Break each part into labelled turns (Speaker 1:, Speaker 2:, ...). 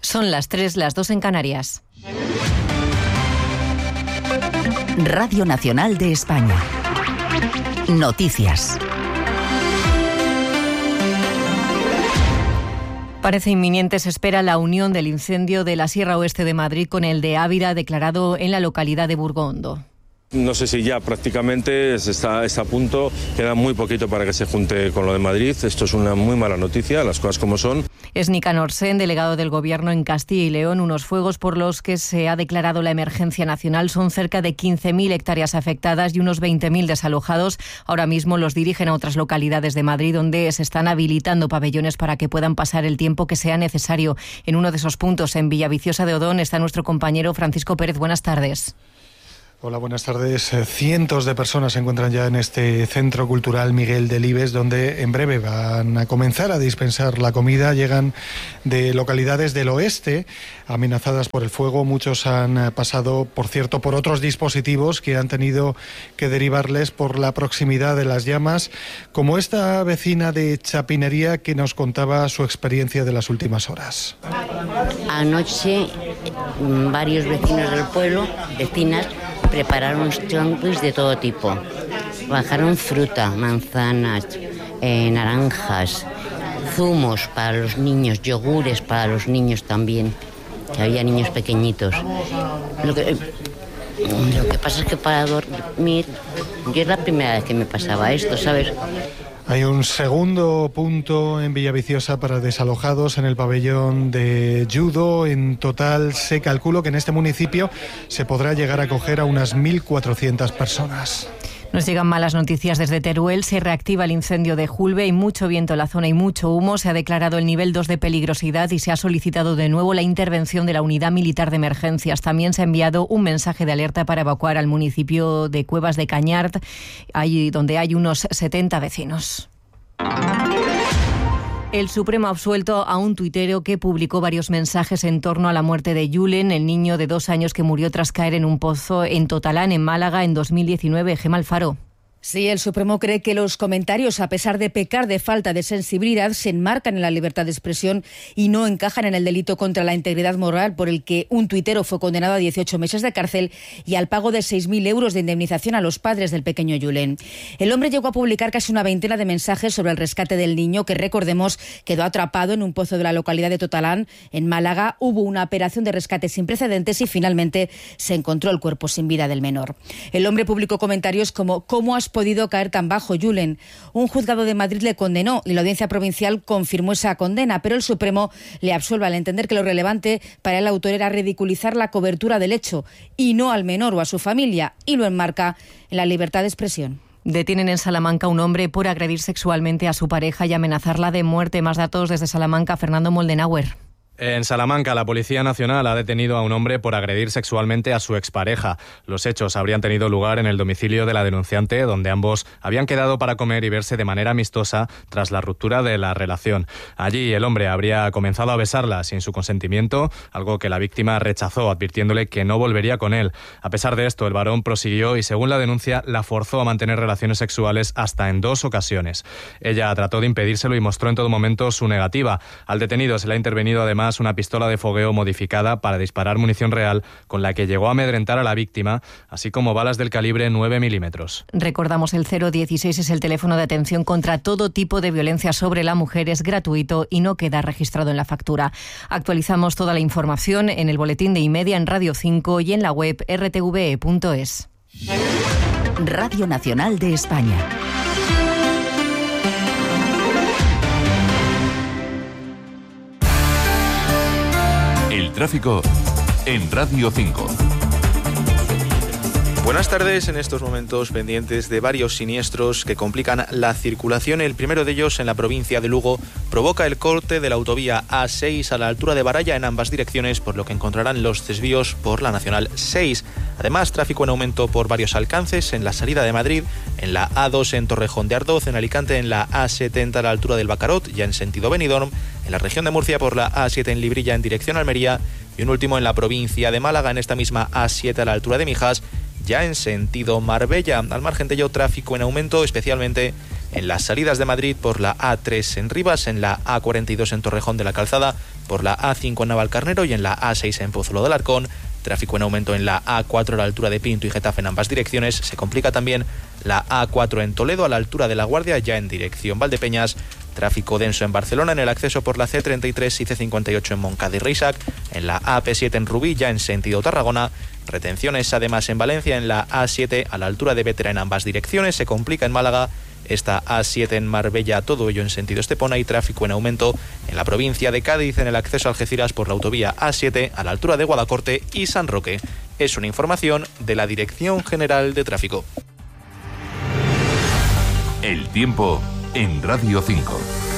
Speaker 1: Son las 3, las 2 en Canarias.
Speaker 2: Radio Nacional de España. Noticias.
Speaker 1: Parece inminente, se espera la unión del incendio de la Sierra Oeste de Madrid con el de Ávila, declarado en la localidad de Burgondo.
Speaker 3: No sé si ya prácticamente está a punto, queda muy poquito para que se junte con lo de Madrid. Esto es una muy mala noticia, las cosas como son.
Speaker 1: Es Nicanor Sen, delegado del Gobierno en Castilla y León. Unos fuegos por los que se ha declarado la emergencia nacional. Son cerca de 15.000 hectáreas afectadas y unos 20.000 desalojados. Ahora mismo los dirigen a otras localidades de Madrid, donde se están habilitando pabellones para que puedan pasar el tiempo que sea necesario. En uno de esos puntos, en Villaviciosa de Odón, está nuestro compañero Francisco Pérez. Buenas tardes.
Speaker 4: Hola, buenas tardes. Cientos de personas se encuentran ya en este Centro Cultural Miguel Delibes, donde en breve van a comenzar a dispensar la comida. Llegan de localidades del oeste amenazadas por el fuego. Muchos han pasado, por cierto, por otros dispositivos que han tenido que derivarles por la proximidad de las llamas, como esta vecina de Chapinería que nos contaba su experiencia de las últimas horas.
Speaker 5: Anoche varios vecinos del pueblo, vecinas, prepararon sándwiches de todo tipo. Bajaron fruta, manzanas, naranjas, zumos para los niños, yogures para los niños también, que había niños pequeñitos. Lo que pasa es que para dormir, yo es la primera vez que me pasaba esto, ¿sabes?
Speaker 4: Hay un segundo punto en Villaviciosa para desalojados en el pabellón de judo. En total se calcula que en este municipio se podrá llegar a acoger a unas 1.400 personas.
Speaker 1: Nos llegan malas noticias desde Teruel. Se reactiva el incendio de Julbe. Hay mucho viento en la zona y mucho humo. Se ha declarado el nivel 2 de peligrosidad y se ha solicitado de nuevo la intervención de la Unidad Militar de Emergencias. También se ha enviado un mensaje de alerta para evacuar al municipio de Cuevas de Cañart, donde hay unos 70 vecinos. El Supremo ha absuelto a un tuitero que publicó varios mensajes en torno a la muerte de Julen, el niño de 2 años que murió tras caer en un pozo en Totalán, en Málaga, en 2019. Gemma Alfaro.
Speaker 6: Sí, el Supremo cree que los comentarios, a pesar de pecar de falta de sensibilidad, se enmarcan en la libertad de expresión y no encajan en el delito contra la integridad moral por el que un tuitero fue condenado a 18 meses de cárcel y al pago de 6.000 euros de indemnización a los padres del pequeño Julen. El hombre llegó a publicar casi una veintena de mensajes sobre el rescate del niño, que, recordemos, quedó atrapado en un pozo de la localidad de Totalán, en Málaga. Hubo una operación de rescate sin precedentes y finalmente se encontró el cuerpo sin vida del menor. El hombre publicó comentarios como: ¿cómo has podido caer tan bajo, Julen? Un juzgado de Madrid le condenó y la Audiencia Provincial confirmó esa condena, pero el Supremo le absuelve al entender que lo relevante para el autor era ridiculizar la cobertura del hecho y no al menor o a su familia, y lo enmarca en la libertad de expresión.
Speaker 1: Detienen en Salamanca a un hombre por agredir sexualmente a su pareja y amenazarla de muerte. Más datos desde Salamanca, Fernando Moldenauer.
Speaker 7: En Salamanca, la Policía Nacional ha detenido a un hombre por agredir sexualmente a su expareja. Los hechos habrían tenido lugar en el domicilio de la denunciante, donde ambos habían quedado para comer y verse de manera amistosa tras la ruptura de la relación. Allí, el hombre habría comenzado a besarla sin su consentimiento, algo que la víctima rechazó, advirtiéndole que no volvería con él. A pesar de esto, el varón prosiguió y, según la denuncia, la forzó a mantener relaciones sexuales hasta en 2 ocasiones. Ella trató de impedírselo y mostró en todo momento su negativa. Al detenido se le ha intervenido además una pistola de fogueo modificada para disparar munición real, con la que llegó a amedrentar a la víctima, así como balas del calibre 9 milímetros.
Speaker 1: Recordamos, el 016 es el teléfono de atención contra todo tipo de violencia sobre la mujer. Es gratuito y no queda registrado en la factura. Actualizamos toda la información en el boletín de Y-Media, en Radio 5 y en la web rtve.es.
Speaker 2: Radio Nacional de España.
Speaker 8: El tráfico en Radio 5.
Speaker 9: Buenas tardes. En estos momentos pendientes de varios siniestros que complican la circulación. El primero de ellos, en la provincia de Lugo, provoca el corte de la autovía A6 a la altura de Baralla en ambas direcciones, por lo que encontrarán los desvíos por la Nacional 6. Además, tráfico en aumento por varios alcances en la salida de Madrid, en la A2 en Torrejón de Ardoz, en Alicante en la A70 a la altura del Bacarot, ya en sentido Benidorm, en la región de Murcia por la A7 en Librilla en dirección Almería, y un último en la provincia de Málaga, en esta misma A7 a la altura de Mijas, ya en sentido Marbella. Al margen de ello, tráfico en aumento, especialmente en las salidas de Madrid por la A3 en Rivas, en la A42 en Torrejón de la Calzada, por la A5 en Navalcarnero y en la A6 en Pozuelo del Arcón. Tráfico en aumento en la A4 a la altura de Pinto y Getafe en ambas direcciones. Se complica también la A4 en Toledo a la altura de La Guardia, ya en dirección Valdepeñas. Tráfico denso en Barcelona en el acceso por la C33 y C58 en Montcada y Reixac. En la AP7 en Rubí, ya en sentido Tarragona. Retenciones además en Valencia en la A7 a la altura de Bétera en ambas direcciones. Se complica en Málaga esta A7 en Marbella, todo ello en sentido Estepona, y tráfico en aumento en la provincia de Cádiz en el acceso a Algeciras por la autovía A7 a la altura de Guadacorte y San Roque. Es una información de la Dirección General de Tráfico.
Speaker 8: El tiempo en Radio 5.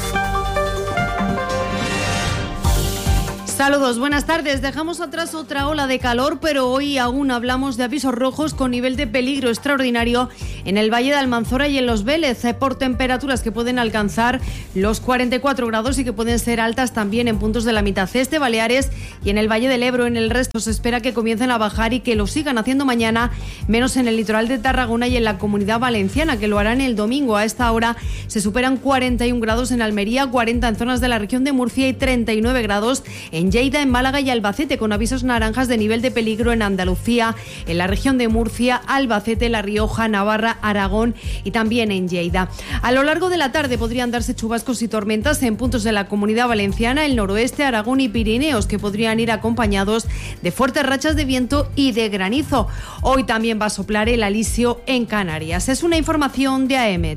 Speaker 10: Saludos, buenas tardes. Dejamos atrás otra ola de calor, pero hoy aún hablamos de avisos rojos con nivel de peligro extraordinario en el Valle de Almanzora y en Los Vélez, por temperaturas que pueden alcanzar los 44 grados y que pueden ser altas también en puntos de la mitad este, Baleares y en el Valle del Ebro. En el resto se espera que comiencen a bajar y que lo sigan haciendo mañana, menos en el litoral de Tarragona y en la Comunidad Valenciana, que lo harán el domingo. A esta hora se superan 41 grados en Almería, 40 en zonas de la región de Murcia y 39 grados en Lleida, en Málaga y Albacete, con avisos naranjas de nivel de peligro en Andalucía, en la región de Murcia, Albacete, La Rioja, Navarra, Aragón y también en Lleida. A lo largo de la tarde podrían darse chubascos y tormentas en puntos de la Comunidad Valenciana, el noroeste, Aragón y Pirineos, que podrían ir acompañados de fuertes rachas de viento y de granizo. Hoy también va a soplar el alisio en Canarias. Es una información de AEMET.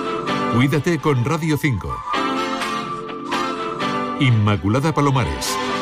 Speaker 8: Cuídate con Radio 5. Inmaculada Palomares.